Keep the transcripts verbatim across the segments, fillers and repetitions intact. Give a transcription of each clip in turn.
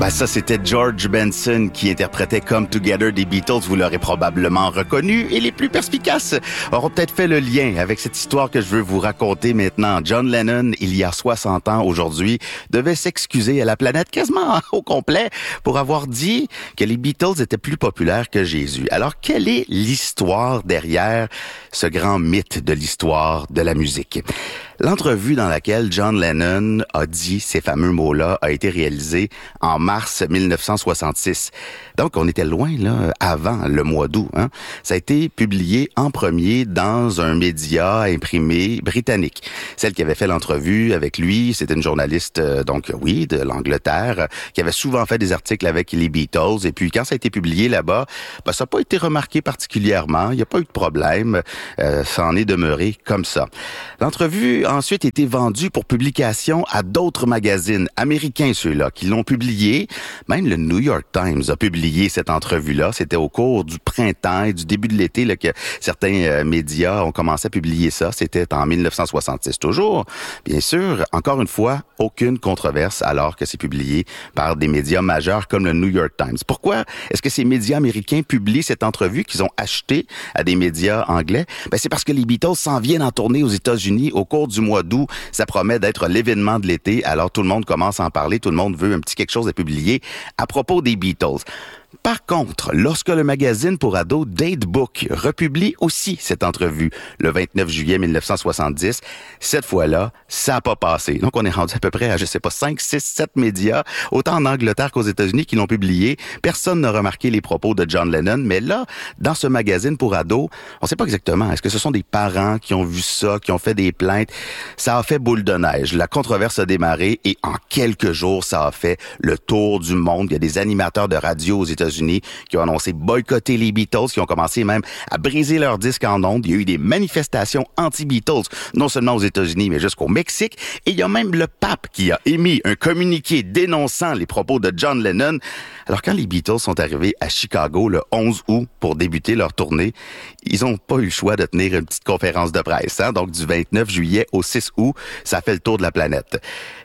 Ben ça, c'était George Benson qui interprétait Come Together des Beatles. Vous l'aurez probablement reconnu. Et les plus perspicaces auront peut-être fait le lien avec cette histoire que je veux vous raconter maintenant. John Lennon, il y a soixante ans aujourd'hui, devait s'excuser à la planète quasiment au complet pour avoir dit que les Beatles étaient plus populaires que Jésus. Alors, quelle est l'histoire derrière ce grand mythe de l'histoire de la musique? L'entrevue dans laquelle John Lennon a dit ces fameux mots-là a été réalisée en mars mille neuf cent soixante-six. Donc, on était loin, là, avant le mois d'août, hein. Ça a été publié en premier dans un média imprimé britannique. Celle qui avait fait l'entrevue avec lui, c'était une journaliste, euh, donc, oui, de l'Angleterre, qui avait souvent fait des articles avec les Beatles. Et puis, quand ça a été publié là-bas, ben, ça n'a pas été remarqué particulièrement. Il n'y a pas eu de problème. Euh, ça en est demeuré comme ça. L'entrevue a ensuite été vendue pour publication à d'autres magazines américains, ceux-là, qui l'ont publié. Même le New York Times a publié cette entrevue-là. C'était au cours du printemps et du début de l'été là, que certains euh, médias ont commencé à publier ça. C'était en mille neuf cent soixante-six toujours. Bien sûr, encore une fois, aucune controverse alors que c'est publié par des médias majeurs comme le New York Times. Pourquoi est-ce que ces médias américains publient cette entrevue qu'ils ont achetée à des médias anglais? Ben, c'est parce que les Beatles s'en viennent en tournée aux États-Unis au cours du mois d'août. Ça promet d'être l'événement de l'été. Alors tout le monde commence à en parler. Tout le monde veut un petit quelque chose à publier à propos des Beatles. Par contre, lorsque le magazine pour ados Datebook republie aussi cette entrevue le vingt-neuf juillet mille neuf cent soixante-dix, cette fois-là, ça n'a pas passé. Donc, on est rendu à peu près à, je sais pas, cinq, six, sept médias, autant en Angleterre qu'aux États-Unis, qui l'ont publié. Personne n'a remarqué les propos de John Lennon, mais là, dans ce magazine pour ados, on ne sait pas exactement. Est-ce que ce sont des parents qui ont vu ça, qui ont fait des plaintes? Ça a fait boule de neige. La controverse a démarré et en quelques jours, ça a fait le tour du monde. Il y a des animateurs de radio aux États-Unis qui ont annoncé boycotter les Beatles, qui ont commencé même à briser leurs disques en ondes. Il y a eu des manifestations anti-Beatles, non seulement aux États-Unis, mais jusqu'au Mexique. Et il y a même le pape qui a émis un communiqué dénonçant les propos de John Lennon. Alors, quand les Beatles sont arrivés à Chicago le onze août pour débuter leur tournée, ils n'ont pas eu le choix de tenir une petite conférence de presse. Hein? Donc, du vingt-neuf juillet au six août, ça fait le tour de la planète.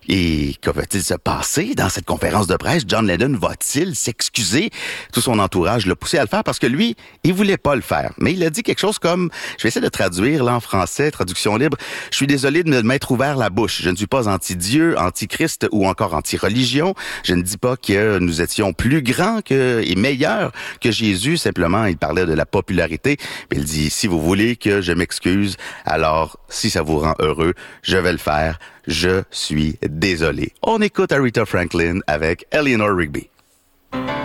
Et que va-t-il se passer dans cette conférence de presse? John Lennon va-t-il s'excuser? Tout son entourage l'a poussé à le faire parce que lui, il voulait pas le faire. Mais il a dit quelque chose comme, je vais essayer de traduire là en français, traduction libre, je suis désolé de m'être ouvert la bouche. Je ne suis pas anti-Dieu, anti-Christ ou encore anti-religion. Je ne dis pas que nous étions plus grands que, et meilleurs que Jésus. Simplement, il parlait de la popularité. Mais il dit, si vous voulez que je m'excuse, alors si ça vous rend heureux, je vais le faire. Je suis désolé. On écoute Aretha Franklin avec Eleanor Rigby.